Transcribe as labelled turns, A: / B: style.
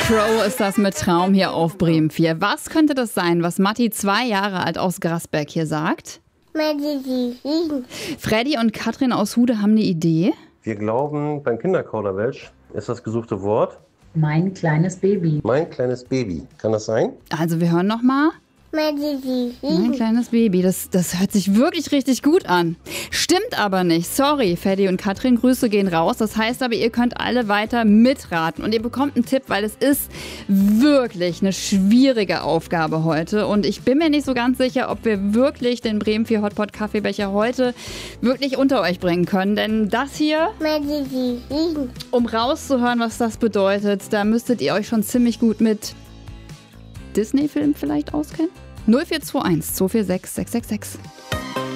A: Crow ist das mit Traum hier auf Bremen 4. Was könnte das sein, was Matti 2 Jahre alt aus Grasberg hier sagt? Freddy und Katrin aus Hude haben eine Idee.
B: Wir glauben, beim Kinderkauderwelsch ist das gesuchte Wort
C: mein kleines Baby.
B: Mein kleines Baby. Kann das sein?
A: Also wir hören nochmal. Mein kleines Baby, das hört sich wirklich richtig gut an. Stimmt aber nicht. Sorry, Freddy und Katrin, Grüße gehen raus. Das heißt aber, ihr könnt alle weiter mitraten. Und ihr bekommt einen Tipp, weil es ist wirklich eine schwierige Aufgabe heute. Und ich bin mir nicht so ganz sicher, ob wir wirklich den Bremen 4 Hotpot Kaffeebecher heute wirklich unter euch bringen können. Denn das hier, um rauszuhören, was das bedeutet, da müsstet ihr euch schon ziemlich gut mit Disney-Film vielleicht auskennen? 0421 246 666.